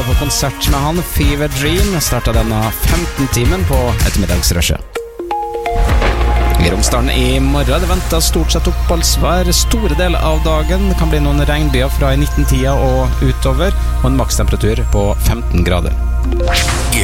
var på konsert med han. Fever Dream startet denne 15-timen på ettermiddagsrushet. I Romsdalen i morgen det venter stort sett oppholdsvær store deler av dagen. Det kan bli noen regnbyer fra i 19-tida og utover, og en makstemperatur på 15 grader.